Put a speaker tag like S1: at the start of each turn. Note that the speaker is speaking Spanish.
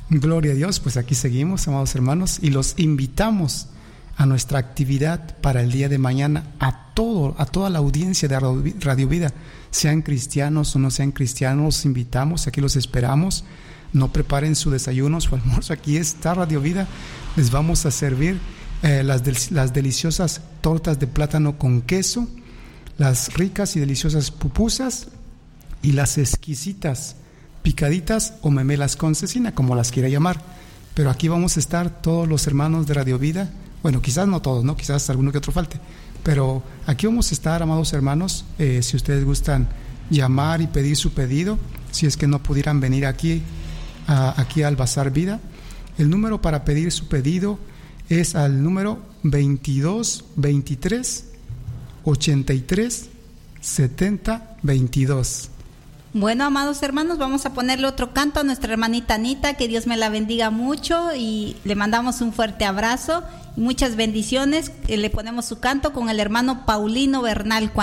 S1: Gloria a Dios, pues aquí seguimos, amados hermanos, y los invitamos a nuestra actividad para el día de mañana, a toda la audiencia de Radio Vida, sean cristianos o no sean cristianos, los invitamos, aquí los esperamos. No preparen su desayuno, su almuerzo, aquí está Radio Vida, les vamos a servir las deliciosas tortas de plátano con queso, las ricas y deliciosas pupusas y las exquisitas picaditas o memelas con cecina, como las quiera llamar. Pero aquí vamos a estar todos los hermanos de Radio Vida. Bueno, quizás no todos, ¿no? Quizás alguno que otro falte. Pero aquí vamos a estar, amados hermanos, si ustedes gustan llamar y pedir su pedido, si es que no pudieran venir aquí al Bazar Vida. El número para pedir su pedido es al número 22 23 83 70 22.
S2: Bueno, amados hermanos, vamos a ponerle otro canto a nuestra hermanita Anita, que Dios me la bendiga mucho y le mandamos un fuerte abrazo y muchas bendiciones. Le ponemos su canto con el hermano Paulino Bernal.